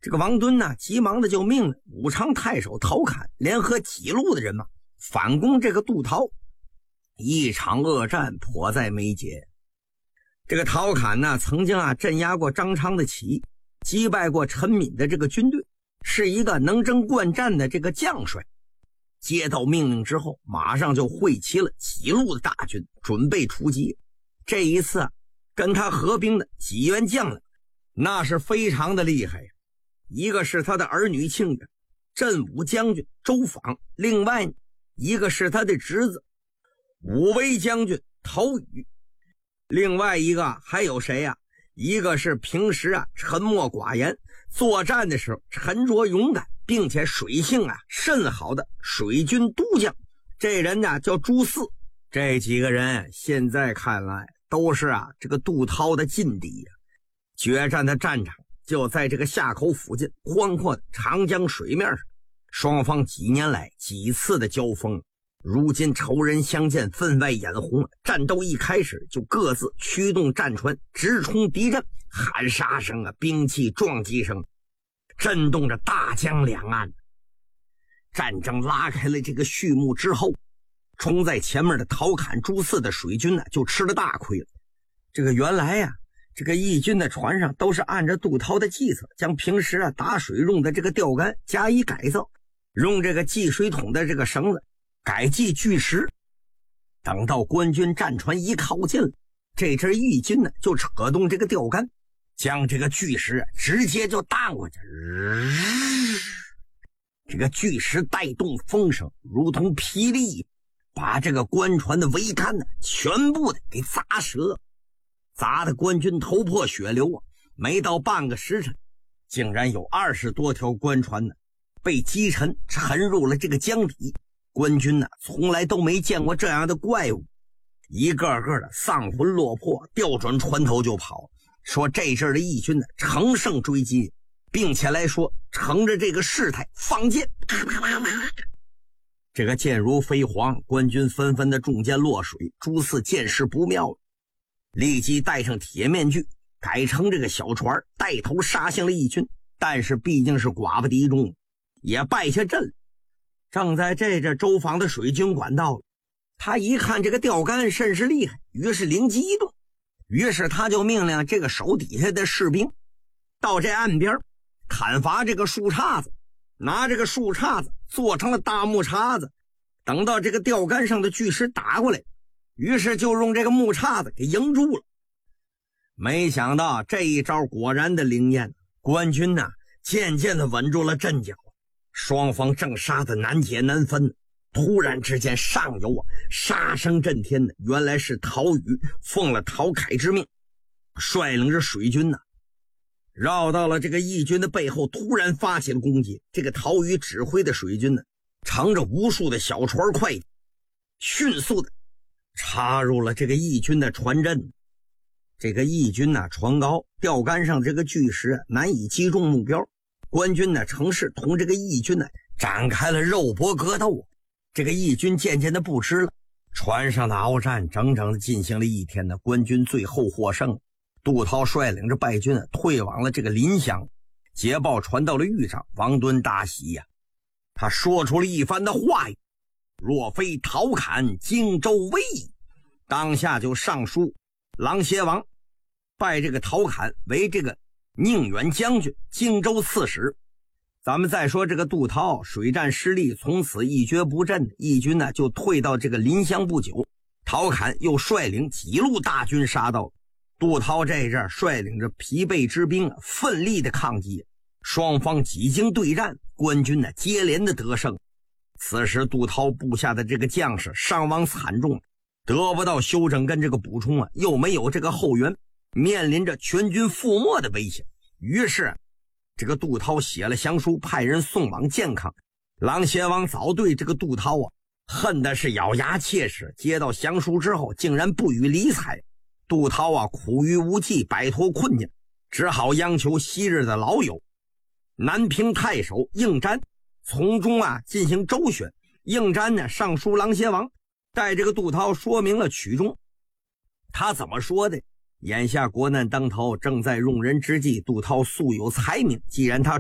这个王敦呢，急忙的就命令武昌太守陶侃联合几路的人马反攻这个杜涛。一场恶战迫在眉睫。这个陶侃呢，曾经镇压过张昌的起义，击败过陈敏的这个军队，是一个能征惯战的这个将帅。接到命令之后，马上就汇齐了几路的大军，准备出击。这一次跟他合兵的几员将领，那是非常的厉害呀。一个是他的儿女亲家镇武将军周访，另外一个是他的侄子武威将军陶宇，另外一个还有谁呀？一个是平时沉默寡言，作战的时候沉着勇敢，并且水性甚好的水军都将，这人呢叫朱四。这几个人现在看来都是这个杜涛的劲敌呀。决战的战场就在这个夏口附近宽阔的长江水面上，双方几年来几次的交锋，如今仇人相见，分外眼红。战斗一开始就各自驱动战船直冲敌阵，喊杀声兵器撞击声震动着大江两岸。战争拉开了这个序幕之后，冲在前面的陶侃朱四的水军就吃了大亏了。这个原来这个义军的船上都是按照杜涛的计策，将平时打水用的这个钓竿加以改造，用这个系水桶的这个绳子改系巨石。等到官军战船一靠近了，这支义军呢就扯动这个钓竿，将这个巨石直接就荡过去。这个巨石带动风声，如同霹雳，把这个官船的桅杆全部的给砸折，砸的官军头破血流。没到半个时辰，竟然有20多条官船被击沉，沉入了这个江底。官军从来都没见过这样的怪物，一个个的丧魂落魄，调转船头就跑。说这阵的义军乘胜追击，并且来说乘着这个事态放箭，这个箭如飞蝗，官军纷纷的中箭落水。朱四见势不妙了，立即戴上铁面具，改成这个小船，带头杀向了义军。但是毕竟是寡不敌众，也败下阵了。正在这周访的水军管道了，他一看这个钓竿甚是厉害，于是灵机一动，于是他就命令这个手底下的士兵到这岸边砍伐这个树杈子，拿这个树杈子做成了大木叉子，等到这个钓竿上的巨石打过来，于是就用这个木叉子给迎住了。没想到这一招果然的灵验，官军渐渐的稳住了阵脚。双方正杀得难解难分，突然之间上游杀声震天的，原来是陶宇奉了陶凯之命，率领着水军绕到了这个义军的背后，突然发起了攻击。这个陶宇指挥的水军乘着无数的小船快艇，迅速的插入了这个义军的船阵。这个义军船高，钓竿上这个巨石难以击中目标。官军乘势同这个义军展开了肉搏格斗。这个义军渐渐的不吃了，船上的鏖战整整的进行了一天的，官军最后获胜。杜涛率领着败军退往了这个临湘，捷报传到了豫上，王敦大喜呀。他说出了一番的话语：若非陶侃荆州危矣。当下就上书琅邪王，拜这个陶侃为这个宁远将军、荆州刺史。咱们再说这个杜涛水战失利，从此一蹶不振，义军就退到这个临湘不久。陶侃又率领几路大军杀到，杜涛这阵率领着疲惫之兵奋力的抗击，双方几经对战，官军接连的得胜。此时杜涛部下的这个将士伤亡惨重，得不到休整跟这个补充又没有这个后援，面临着全军覆没的危险。于是这个杜涛写了降书，派人送往健康。琅邪王早对这个杜涛恨的是咬牙切齿，接到降书之后竟然不予理睬。杜涛苦于无计，摆脱困境，只好央求昔日的老友南平太守应瞻从中进行周旋。应瞻上书琅邪王，带这个杜涛说明了曲中。他怎么说的？眼下国难当头，正在用人之际，杜涛素有才名，既然他